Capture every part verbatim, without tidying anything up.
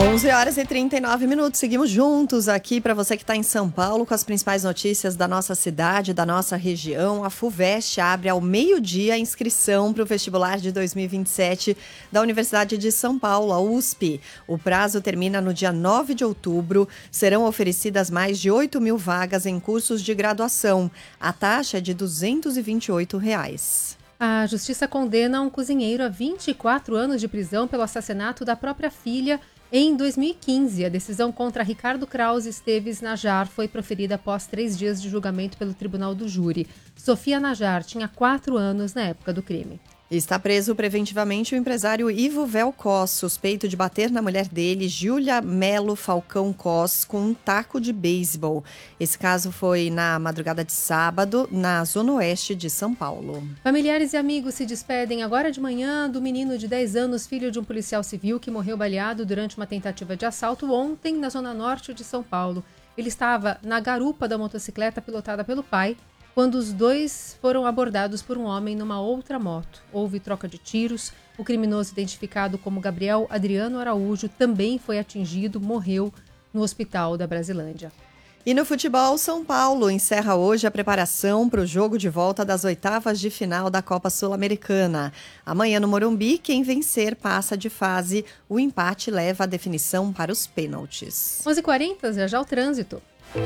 onze horas e trinta e nove minutos, seguimos juntos aqui para você que está em São Paulo com as principais notícias da nossa cidade, da nossa região. A FUVEST abre ao meio-dia a inscrição para o vestibular de dois mil e vinte e sete da Universidade de São Paulo, a U S P. O prazo termina no dia nove de outubro. Serão oferecidas mais de oito mil vagas em cursos de graduação. A taxa é de duzentos e vinte e oito reais. A Justiça condena um cozinheiro a vinte e quatro anos de prisão pelo assassinato da própria filha em dois mil e quinze. A decisão contra Ricardo Krause Esteves Najar foi proferida após três dias de julgamento pelo Tribunal do Júri. Sofia Najar tinha quatro anos na época do crime. Está preso preventivamente o empresário Ivo Vel Cos, suspeito de bater na mulher dele, Júlia Melo Falcão Cos, com um taco de beisebol. Esse caso foi na madrugada de sábado, na zona oeste de São Paulo. Familiares e amigos se despedem agora de manhã do menino de dez anos, filho de um policial civil que morreu baleado durante uma tentativa de assalto ontem na zona norte de São Paulo. Ele estava na garupa da motocicleta pilotada pelo pai, quando os dois foram abordados por um homem numa outra moto. Houve troca de tiros. O criminoso, identificado como Gabriel Adriano Araújo, também foi atingido, morreu no hospital da Brasilândia. E no futebol, São Paulo encerra hoje a preparação para o jogo de volta das oitavas de final da Copa Sul-Americana. Amanhã no Morumbi, quem vencer passa de fase. O empate leva a definição para os pênaltis. onze e quarenta, já já o trânsito.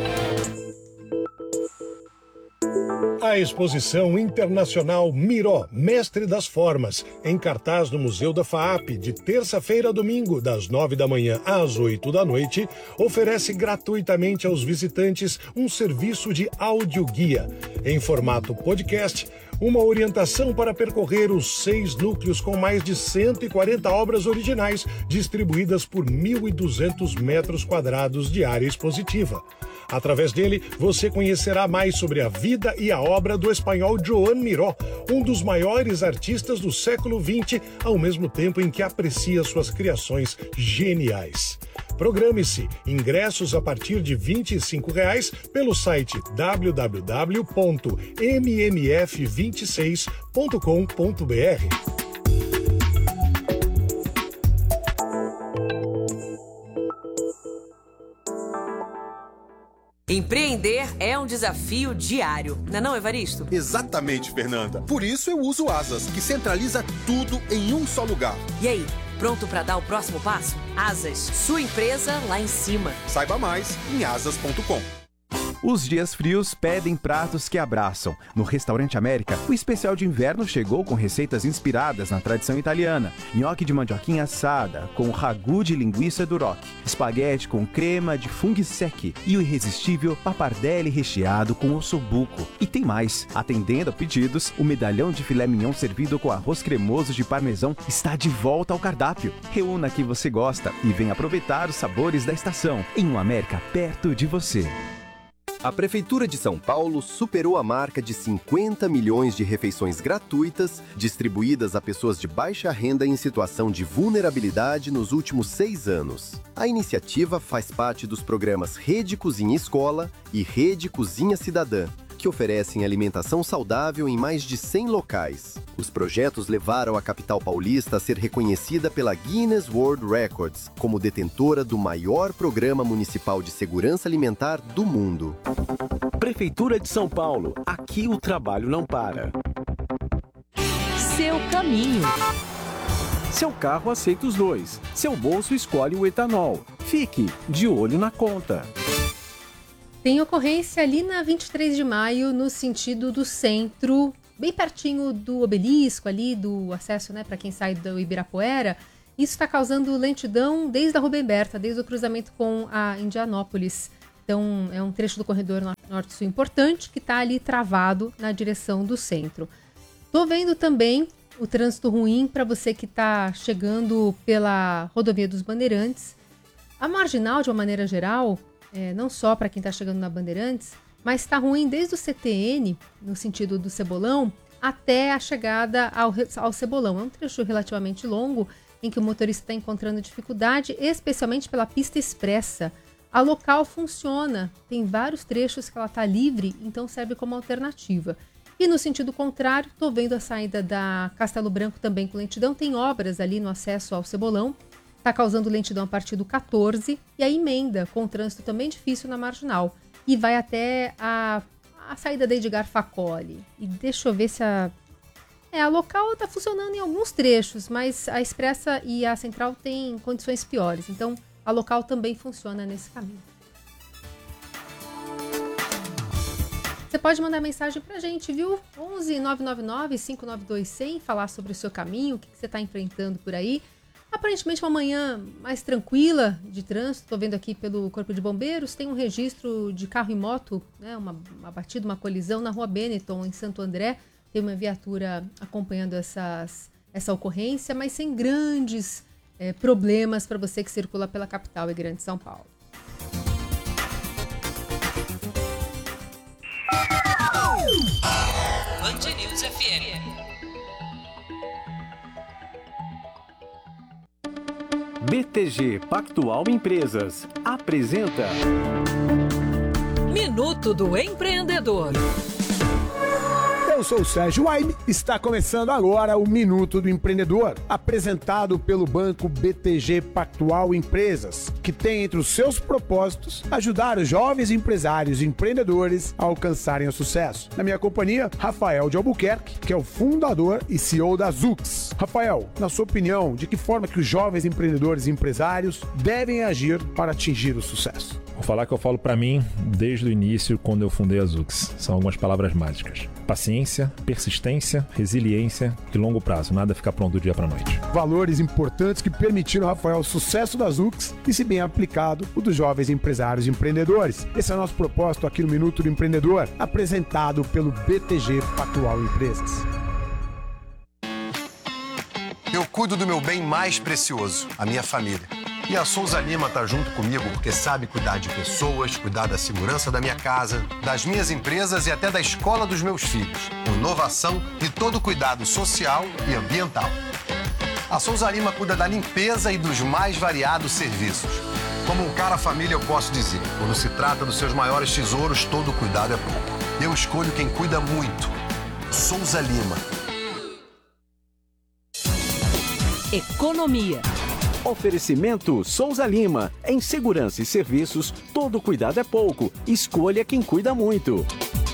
A exposição internacional Miró, Mestre das Formas, em cartaz no Museu da FAAP, de terça-feira a domingo, das nove da manhã às oito da noite, oferece gratuitamente aos visitantes um serviço de audioguia, em formato podcast, uma orientação para percorrer os seis núcleos com mais de cento e quarenta obras originais, distribuídas por mil e duzentos metros quadrados de área expositiva. Através dele, você conhecerá mais sobre a vida e a obra do espanhol Joan Miró, um dos maiores artistas do século vinte, ao mesmo tempo em que aprecia suas criações geniais. Programe-se. Ingressos a partir de vinte e cinco reais pelo site w w w ponto m m f vinte e seis ponto com ponto b r. Empreender é um desafio diário, não é não, Evaristo? Exatamente, Fernanda. Por isso eu uso o Asas, que centraliza tudo em um só lugar. E aí, pronto para dar o próximo passo? Asas, sua empresa lá em cima. Saiba mais em asas ponto com. Os dias frios pedem pratos que abraçam. No Restaurante América, o especial de inverno chegou com receitas inspiradas na tradição italiana. Nhoque de mandioquinha assada, com ragu de linguiça duroc, espaguete com crema de funghi secchi e o irresistível pappardelle recheado com ossobuco. E tem mais. Atendendo a pedidos, o medalhão de filé mignon servido com arroz cremoso de parmesão está de volta ao cardápio. Reúna que você gosta e venha aproveitar os sabores da estação em um América perto de você. A Prefeitura de São Paulo superou a marca de cinquenta milhões de refeições gratuitas distribuídas a pessoas de baixa renda em situação de vulnerabilidade nos últimos seis anos. A iniciativa faz parte dos programas Rede Cozinha Escola e Rede Cozinha Cidadã, que oferecem alimentação saudável em mais de cem locais. Os projetos levaram a capital paulista a ser reconhecida pela Guinness World Records como detentora do maior programa municipal de segurança alimentar do mundo. Prefeitura de São Paulo. Aqui o trabalho não para. Seu caminho. Seu carro aceita os dois. Seu bolso escolhe o etanol. Fique de olho na conta. Tem ocorrência ali na vinte e três de maio, no sentido do centro, bem pertinho do obelisco ali, do acesso, né, para quem sai do Ibirapuera. Isso está causando lentidão desde a Rubem Berta, desde o cruzamento com a Indianópolis. Então, é um trecho do corredor norte-sul importante que está ali travado na direção do centro. Estou vendo também o trânsito ruim para você que está chegando pela rodovia dos Bandeirantes. A marginal, de uma maneira geral, é, não só para quem está chegando na Bandeirantes, mas está ruim desde o C T N, no sentido do Cebolão, até a chegada ao, ao Cebolão. É um trecho relativamente longo, em que o motorista está encontrando dificuldade, especialmente pela pista expressa. A local funciona, tem vários trechos que ela está livre, então serve como alternativa. E no sentido contrário, estou vendo a saída da Castelo Branco também com lentidão, tem obras ali no acesso ao Cebolão. está causando lentidão a partir do quatorze, e aí emenda com trânsito também difícil na Marginal. E vai até a, a saída da Edgar Facoli. E deixa eu ver se a... É, a local está funcionando em alguns trechos, mas a Expressa e a Central têm condições piores. Então, a local também funciona nesse caminho. Você pode mandar mensagem pra gente, viu? onze nove nove nove, cinco nove dois, cem, falar sobre o seu caminho, o que você está enfrentando por aí. Aparentemente uma manhã mais tranquila de trânsito, estou vendo aqui pelo Corpo de Bombeiros, tem um registro de carro e moto, né, uma, uma batida, uma colisão na Rua Benetton, em Santo André. Tem uma viatura acompanhando essas, essa ocorrência, mas sem grandes é, problemas para você que circula pela capital e Grande São Paulo. Band News F M. B T G Pactual Empresas apresenta Minuto do Empreendedor. Eu sou o Sérgio Waime, está começando agora o Minuto do Empreendedor, apresentado pelo banco B T G Pactual Empresas, que tem entre os seus propósitos ajudar os jovens empresários e empreendedores a alcançarem o sucesso. Na minha companhia, Rafael de Albuquerque, que é o fundador e C E O da Zux. Rafael, na sua opinião, de que forma que os jovens empreendedores e empresários devem agir para atingir o sucesso? Vou falar que eu falo para mim desde o início, quando eu fundei a Zux. São algumas palavras mágicas. Paciência, persistência, resiliência e longo prazo. Nada fica pronto do dia para a noite. Valores importantes que permitiram, Rafael, o sucesso da Zux e, se bem aplicado, o dos jovens empresários e empreendedores. Esse é o nosso propósito aqui no Minuto do Empreendedor, apresentado pelo B T G Pactual Empresas. Eu cuido do meu bem mais precioso, a minha família. E a Souza Lima tá junto comigo porque sabe cuidar de pessoas, cuidar da segurança da minha casa, das minhas empresas e até da escola dos meus filhos. Com inovação e todo cuidado social e ambiental. A Souza Lima cuida da limpeza e dos mais variados serviços. Como um cara família, eu posso dizer, quando se trata dos seus maiores tesouros, todo cuidado é pouco. Eu escolho quem cuida muito. Souza Lima. Economia. Oferecimento Souza Lima. Em segurança e serviços, todo cuidado é pouco. Escolha quem cuida muito.